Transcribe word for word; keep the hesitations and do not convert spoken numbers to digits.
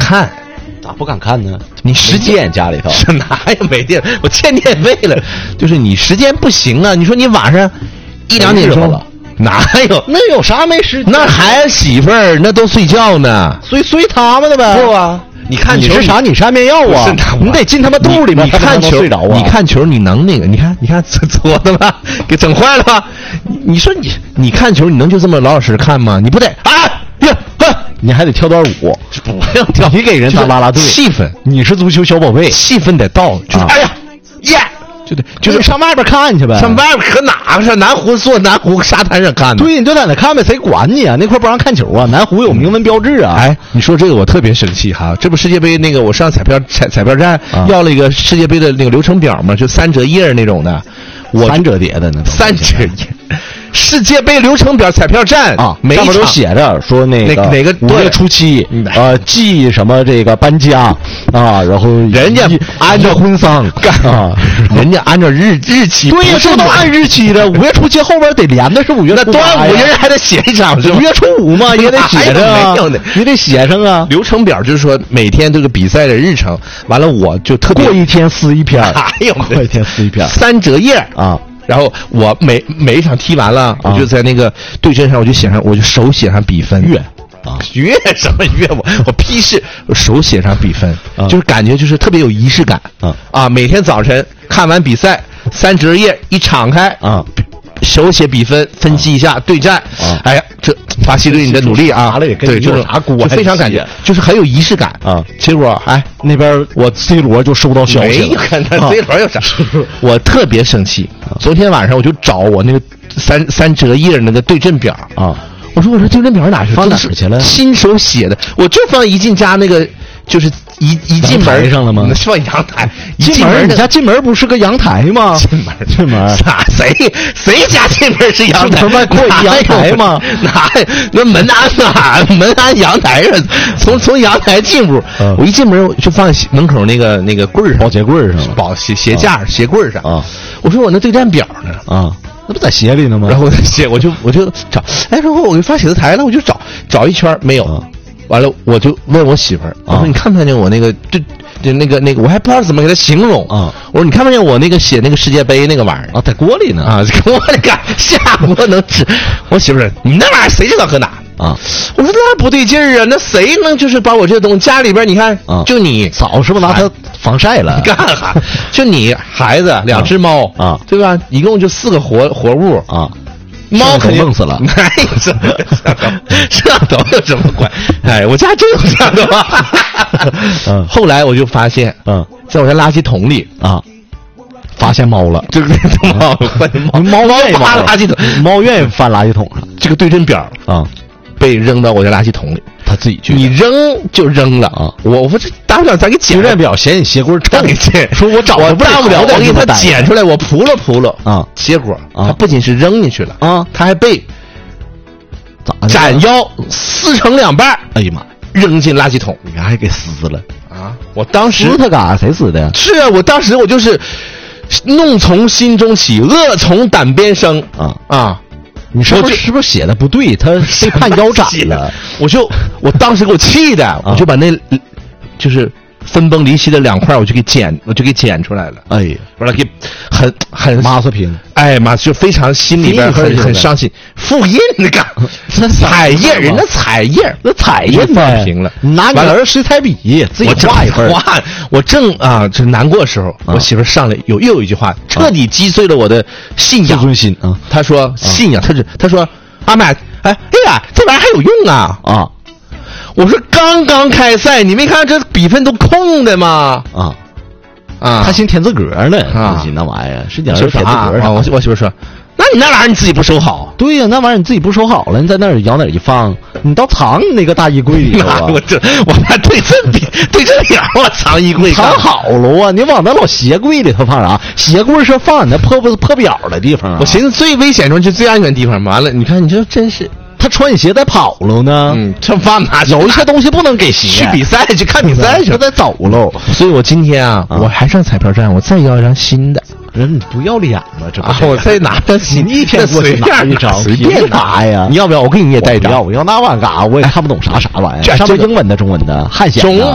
看。 咋不敢看呢？ 你时间家里头是哪有没电？我欠电费了，就是你时间不行啊。你说你晚上一两点钟了，哪有？ 那有啥没时间？ 那孩子媳妇儿那都睡觉呢， 随随他们的呗。 不啊。你看球你是啥？你是安眠药啊？你得进他妈肚里面。 你看球， 睡着啊？ 你看球，你能那个？你看，你看搓的吧，给整坏了吧？你说你你看球，你能就这么老老实实看吗？你不得啊呀啊！ 你还得跳段舞， 不要跳， 你给人当啦啦队， 气氛。 你是足球小宝贝， 气氛得到，就是、啊、哎呀耶。就得就是上外边看去呗， 上外边可哪个是南湖坐南湖沙滩上看呢？ 对，你就在那看呗，谁管你啊？那块不让看球啊？南湖有明文标志啊！ 哎，你说这个我特别生气哈！这不世界杯那个我上彩票彩彩票站、啊、要了一个世界杯的那个流程表嘛，就三折页那种的，我三折叠的呢， 三折页。世界杯流程表彩票站啊，上面都写着说那个哪个五月初七，呃，记什么这个搬家啊，然后人家按照婚丧干啊，人家按照日日期， 对呀，这都按日期的。五月初七后边得连的是五月初八，端午人还得写一场是吧？ 五月初五嘛也得写上啊，你得写上啊。 流程表就是说每天这个比赛的日程，完了我就特别过一天撕一篇， 还有过一天撕一篇， 三折页啊。 然后我每每一场踢完了，啊、我就在那个对阵上，我就写上，我就手写上比分。 月啊， 月什么月？我我屁事！我手写上比分，啊、就是感觉就是特别有仪式感。啊啊！每天早晨看完比赛，三折页一敞开啊， 手写比分，分析一下对战。啊，哎呀，这巴西对你的努力啊，对，就是啥锅， 就非常感觉，就是很有仪式感啊。 结果哎， 那边我 C 罗就收到消息了， 没看他 C 罗有啥？我特别生气。昨天晚上我就找我那个三三折页那个对阵表啊， 我说我这对阵表哪去？ 放哪儿去了？ 亲手写的，我就放一进家那个，就是一一进门上了吗？ 放阳台，一进门，你家进门不是个阳台吗？ 进门， 进门， 啥？谁谁家进门是阳台？ 他妈过阳台吗？ 哪？那门安哪？门安阳台上，从从阳台进屋， 嗯、 我一进门就放门口那个那个柜上， 保洁柜上， 保鞋鞋架、啊、鞋柜上啊。 我说我那对战表呢？ 啊，那不在鞋里呢吗？ 然后我写，我就我就找，哎，然后我就发写字台了，我就找找一圈没有，啊、完了我就问我媳妇儿，我说、啊、你看没看见我那个就就那个那个，我还不知道怎么给他形容啊。 我说你看没见我那个写那个世界杯那个玩意儿啊，在锅里呢啊，锅里干下锅能吃。我媳妇儿，你那玩意儿谁知道搁哪？ 啊， 我说那不对劲儿啊，那谁能就是把我这东西家里边你看， 啊、 就你早是不是拿它防晒了？ 干哈？就你孩子两只猫啊， 对吧？一共就四个活活物啊， 猫肯定弄死了。 哎，这这都有什么关？哎，我家真有这样的吗？ 嗯， 后来我就发现， 嗯， 在我家垃圾桶里啊。发现猫了， 这个猫猫猫愿意翻垃圾桶， 猫愿意翻垃圾桶上。 这个对阵表啊， 被扔到我家垃圾桶里， 他自己去。 你扔就扔了啊！我我这大不了咱给捡。 对阵表嫌你鞋柜臭， 给捡。 说我找我大不了我给他捡出来，我扑了扑了啊！ 结果啊， 他不仅是扔进去了啊， 他还被咋斩腰撕成两半。 哎呀妈！ 扔进垃圾桶， 你还给撕了啊！我当时撕他干啥？谁撕的呀？ 是啊，我当时我就是。怒从心中起，恶从胆边生啊啊！ 你是不是是不是写的不对？他被判腰斩了。 我就我当时给我气的，啊、我就把那就是分崩离析的两块，我就给剪，我就给剪出来了。 哎呀， 完了给很很麻死平， 哎妈，就非常心里边很很伤心。复印那个彩页，人家彩页， 那彩页放平了。 你拿你儿水彩笔自己画一份。 画，我正啊，就难过的时候， 啊、 我媳妇上来有又有一句话，彻底击碎了我的信仰。 自尊心啊！ 她说信仰，她是她说阿麦，哎哎呀，这玩意儿还有用啊啊！ 我说刚刚开赛，你没看这比分都空的吗？ 啊啊！ 他寻填字格呢啊！ 那玩意儿是讲是填字格啊！我我媳妇说，那你那玩意儿你自己不收好？ 对呀、啊，那玩意儿你自己不收好了，你在那儿往哪儿一放？你到藏那个大衣柜里头啊！ 我这我把对阵比对阵表我藏衣柜藏好了啊！你往那老鞋柜里头放啥？鞋柜是放你那破破破表的地方啊！ 我寻思最危险中就最安全的地方，完了，你看你这真是。 他穿鞋在跑喽呢， 嗯，这放哪？ 有一些东西不能给鞋， 去比赛去看比赛去， 他在走喽。 所以我今天啊，啊我还上彩票站，我再要一张新的。 人你不要脸了，这不、 啊、我再拿张新， 一天过去拿一张， 随便拿呀！ 你要不要？我给你也带一张。 要我要那玩意干啥？我也看不懂啥啥玩意儿。上面英文的、中文的、汉显的。 中